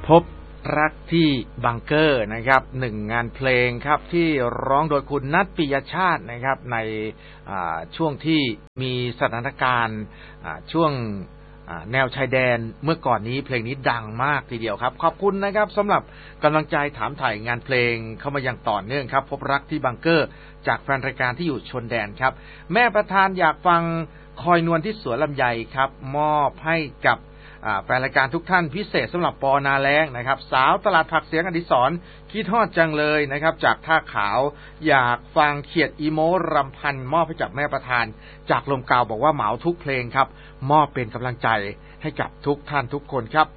พบรักที่บังเกอร์นะครับหนึ่งงานเพลงครับที่ร้องโดยคุณนัทปิยชาตินะครับในช่วงที่มีสถานการณ์ช่วงแนวชายแดนเมื่อก่อนนี้เพลงนี้ดังมากทีเดียวครับขอบคุณนะครับสำหรับกำลังใจถามถ่ายงานเพลงเข้ามาอย่างต่อเนื่องครับพบรักที่บังเกอร์จากแฟนรายการที่อยู่ชนแดนครับแม่ประธานอยากฟังคอยนวลที่สวนลำไยครับมอบให้กับแฟนรายการทุกท่านพิเศษสำหรับปอนาแรงนะครับสาวตลาดผักเสียงอดิศรคิดฮอดจังเลยนะครับจากท่าขาวอยากฟังเขียดอีโมรำพันมอบให้กับแม่ประธานจากลมกาวบอกว่าเหมาทุกเพลงครับมอบเป็นกำลังใจให้กับทุกท่านทุกคนครับ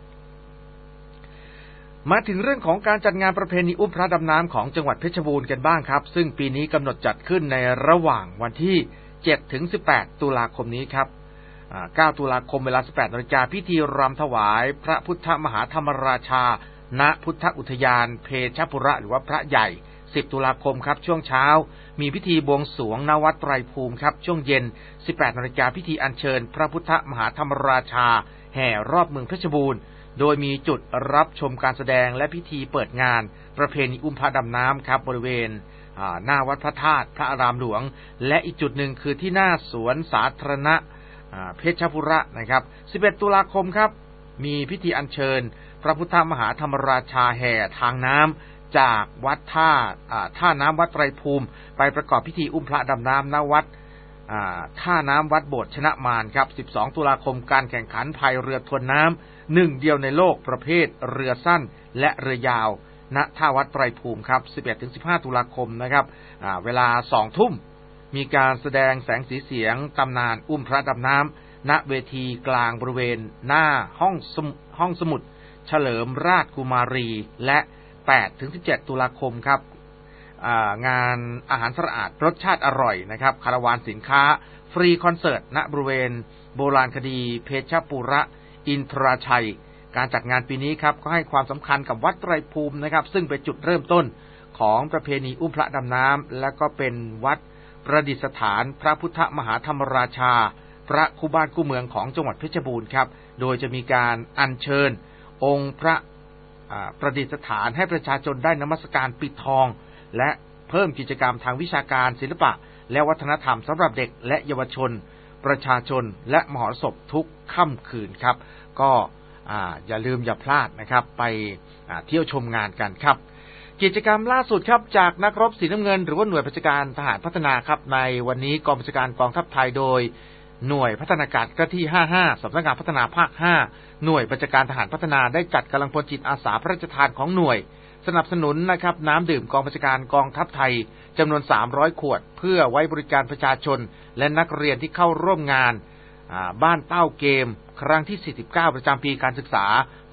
มาถึงเรื่องของการจัดงานประเพณีอุ้มพระดำน้ำของจังหวัดเพชรบูรณ์กันบ้างครับซึ่งปีนี้กำหนดจัดขึ้นในระหว่างวันที่7 ถึง 18 ตุลาคมนี้ครับ9 ตุลาคมเวลา 18 นาฬิกาพิธีรำถวายพระพุทธมหาธรรมราชาณพุทธอุทยานเพชรบุรีหรือว่าพระใหญ่10 ตุลาคมครับช่วงเช้ามีพิธีบวงสรวงณวัดไตรภูมิครับช่วงเย็น 18 นาฬิกาพิธีอัญเชิญพระพุทธมหาธรรมราชาแห่รอบเมืองเพชรบูรณ์โดยมีจุดรับชมการแสดงและพิธีเปิดงานประเพณีอุ้มพระดำน้ำครับบริเวณหน้าวัดพระธาตุพระอารามหลวงและอีกจุดหนึ่งคือที่หน้าสวนสาธารณะเพชรบุรีนะครับ11 ตุลาคมครับมีพิธีอัญเชิญพระพุทธมหาธรรมราชาแห่ทางน้ำจากวัดท่าน้ำวัดไตรภูมิไปประกอบพิธีอุ้มพระดำน้ำณวัดท่าน้ำวัดโบสถ์ชนะมารครับ12 ตุลาคมการแข่งขันพายเรือทวนน้ำหนึ่งเดียวในโลกประเภทเรือสั้นและเรือยาวณท่าวัดไตรภูมิครับ 11 ถึง 15 ตุลาคมนะครับเวลา 2 ทุ่มมีการแสดงแสงสีเสียงตำนานอุ้มพระดำน้ำณเวทีกลางบริเวณหน้าห้องสมุดเฉลิมราชกุมารีและ 8 ถึง 17 ตุลาคมครับงานอาหารสะอาดรสชาติอร่อยนะครับคาราวานสินค้าฟรีคอนเสิร์ตณบริเวณโบราณคดีเพชรบุรีอินทราชัยการจัดงานปีนี้ครับก็ให้ความสำคัญกับวัดไตรภูมินะครับซึ่งเป็นจุดเริ่มต้นของประเพณีอุ้มพระดำน้ำและก็เป็นวัดประดิษฐานพระพุทธมหาธรรมราชาพระคู่บ้านคู่เมืองของจังหวัดเพชรบูรณ์ครับโดยจะมีการอัญเชิญองค์พระประดิษฐานให้ประชาชนได้นมัสการปิดทองและเพิ่มกิจกรรมทางวิชาการศิลปะและวัฒนธรรมสำหรับเด็กและเยาวชนประชาชนและมหรสพทุกค่ำคืนครับก็อย่าลืมอย่าพลาดนะครับไปเที่ยวชมงานกันครับกิจกรรมล่าสุดครับจากนักรบสีน้ำเงินหรือว่าหน่วยบัญชาการทหารพัฒนาครับในวันนี้กองบัญชาการกองทัพไทยโดยหน่วยพัฒนาการกที่55สำนักงานพัฒนาภาค5หน่วยบัญชาการทหารพัฒนาได้จัดกำลังพลจิตอาสาพระราชทานของหน่วยสนับสนุนนะครับน้ำดื่มกองบัญชาการกองทัพไทยจำนวน300 ขวดเพื่อไว้บริการประชาชนและนักเรียนที่เข้าร่วมงานบ้านเป้าเกมครั้งที่49ประจำปีการศึกษา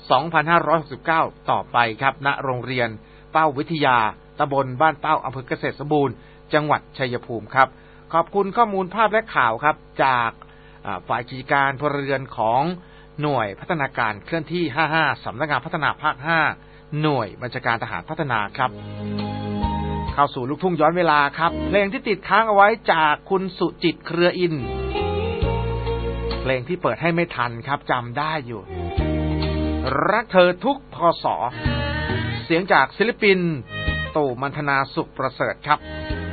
2569ต่อไปครับณโรงเรียนเป้าวิทยาตำบลบ้านเป้าอำเภอเกษตรสมบูรณ์จังหวัดชัยภูมิครับขอบคุณข้อมูลภาพและข่าวครับจากฝ่ายกิจการพลเรือนของหน่วยพัฒนาการเคลื่อนที่55สำนักงานพัฒนาภาค5หน่วยบัญชาการทหารพัฒนาครับเข้าสู่ลูกทุ่งย้อนเวลาครับเพลงที่ติดค้างเอาไว้จากคุณสุจิตเครืออินทร์เพลงที่เปิดให้ไม่ทันครับจำได้อยู่รักเธอทุกพศเสียงจากศิลปินตู่มันธนาสุขประเสริฐครับ